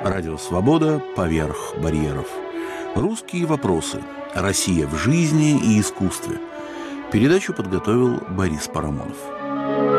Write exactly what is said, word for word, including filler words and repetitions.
Радио «Свобода. Поверх барьеров». Русские вопросы. Россия в жизни и искусстве. Передачу подготовил Борис Парамонов.